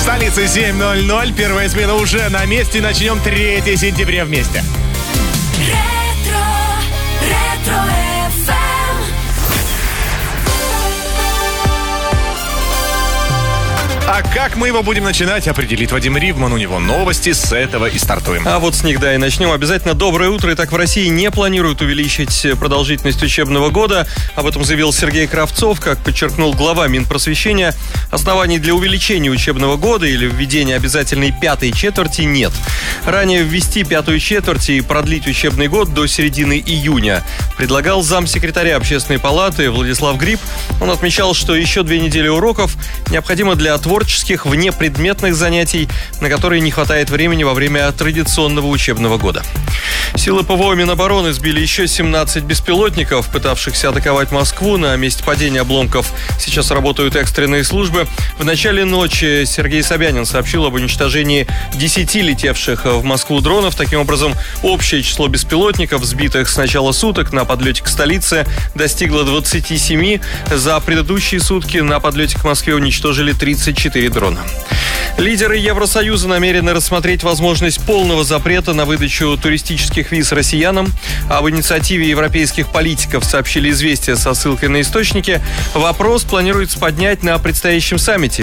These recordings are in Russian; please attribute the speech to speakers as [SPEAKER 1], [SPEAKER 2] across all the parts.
[SPEAKER 1] столице 7:00. Первая смена уже на месте. Начнем 3 сентября вместе. А как мы его будем начинать, определит Вадим Ривман. У него новости, с этого и стартуем.
[SPEAKER 2] А вот с них, да, и начнем. Обязательно доброе утро. Итак, в России не планируют увеличить продолжительность учебного года. Об этом заявил Сергей Кравцов. Как подчеркнул глава Минпросвещения, оснований для увеличения учебного года или введения обязательной 5-й четверти нет. Ранее ввести 5-ю четверть и продлить учебный год до середины июня предлагал замсекретаря Общественной палаты Владислав Гриб. Он отмечал, что еще 2 недели уроков необходимо для творческих внепредметных занятий, на которые не хватает времени во время традиционного учебного года. Силы ПВО Минобороны сбили еще 17 беспилотников, пытавшихся атаковать Москву. На месте падения обломков сейчас работают экстренные службы. В начале ночи Сергей Собянин сообщил об уничтожении 10 летевших в Москву дронов. Таким образом, общее число беспилотников, сбитых с начала суток на подлете к столице, достигло 27. За предыдущие сутки на подлете к Москве уничтожили 34 дрона. Лидеры Евросоюза намерены рассмотреть возможность полного запрета на выдачу туристических виз россиянам. Об инициативе европейских политиков сообщили «Известия» со ссылкой на источники. Вопрос планируется поднять на предстоящем саммите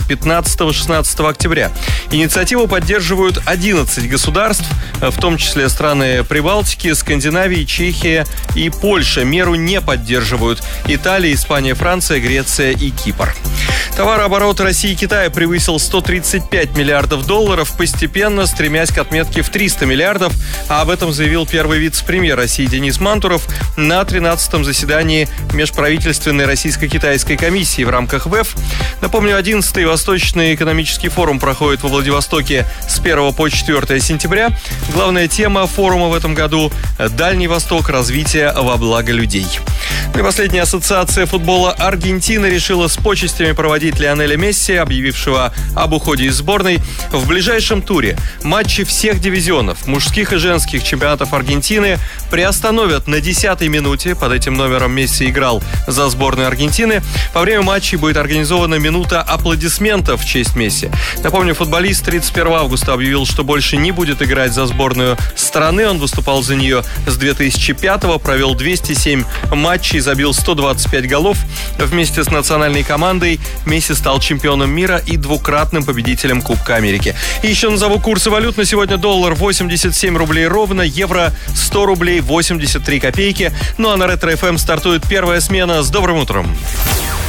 [SPEAKER 2] 15-16 октября. Инициативу поддерживают 11 государств, в том числе страны Прибалтики, Скандинавии, Чехия и Польша. Меру не поддерживают Италия, Испания, Франция, Греция и Кипр. Товарооборот России и Китая превысил 135 миллиардов долларов, постепенно стремясь к отметке в 300 миллиардов. А об этом заявил первый вице-премьер России Денис Мантуров на 13-м заседании Межправительственной российско-китайской комиссии в рамках ВЭФ. Напомню, 11-й Восточный экономический форум проходит во Владивостоке с 1 по 4 сентября. Главная тема форума в этом году – Дальний Восток, развитие во благо людей. И последняя ассоциация футбола Аргентины решила с почестями проводить Лионеля Месси, объявившего об уходе из сборной. В ближайшем туре матчи всех дивизионов, мужских и женских чемпионатов Аргентины приостановят на 10-й минуте. Под этим номером Месси играл за сборную Аргентины. Во время матчей будет организована минута аплодисментов в честь Месси. Напомню, футболист 31 августа объявил, что больше не будет играть за сборную страны. Он выступал за нее с 2005-го, провел 207 матчей, забил 125 голов. Вместе с национальной командой Месси стал чемпионом мира и двукратным победителем Кубка Америки. И еще назову курсы валют на сегодня. Доллар 87 рублей ровно, евро 100 рублей 83 копейки. Ну а на Ретро ФМ стартует первая смена. С добрым утром!